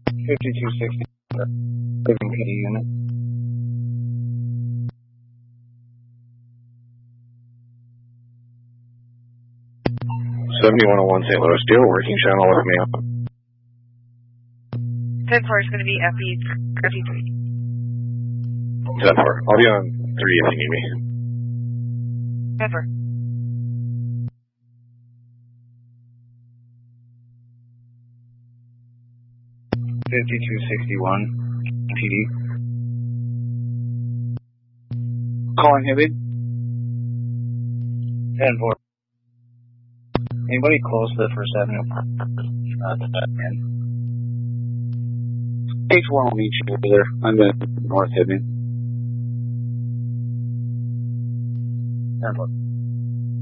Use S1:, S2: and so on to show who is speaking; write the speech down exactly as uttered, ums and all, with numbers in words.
S1: fifty-two sixty, living P D unit.
S2: seventy-one oh one Saint Louis, deal working channel with me.
S3: ten four is going to be F E three.
S2: ten four, I'll be on three if you need me.
S3: ten four.
S1: fifty-two sixty-one, P D.
S4: Calling heavy.
S1: ten four. Anybody close to the First Avenue? Uh, to that end.
S4: H one will meet you over there. I'm in North Hidden.
S1: ten four.